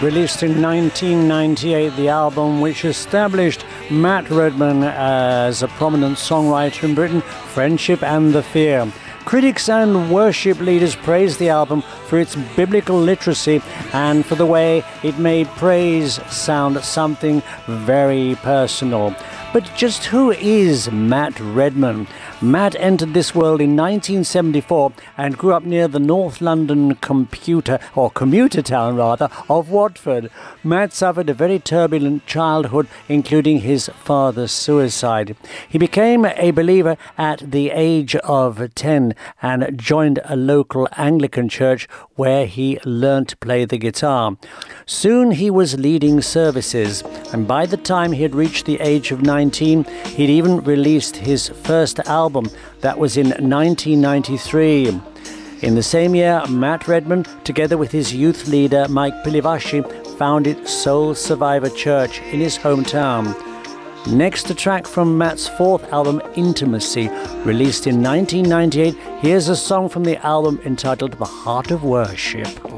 released in 1998, the album which established Matt Redman as a prominent songwriter in Britain, Friendship and the Fear. Critics and worship leaders praised the album for its biblical literacy and for the way it made praise sound something very personal. But just who is Matt Redman? Matt entered this world in 1974 and grew up near the North London commuter town of Watford. Matt suffered a very turbulent childhood, including his father's suicide. He became a believer at the age of 10 and joined a local Anglican church where he learnt to play the guitar. Soon he was leading services, and by the time he had reached the age of 19, he'd even released his first album. That was in 1993. In the same year, Matt Redman, together with his youth leader Mike Pilavachi, founded Soul Survivor Church in his hometown. Next, a track from Matt's fourth album, Intimacy, released in 1998. Here's a song from the album entitled The Heart of Worship.